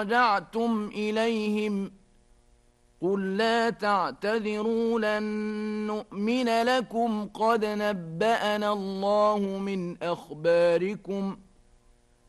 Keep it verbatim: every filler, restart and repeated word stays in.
رجعتم إليهم قل لا تعتذروا لن نؤمن لكم قد نبأنا الله من أخباركم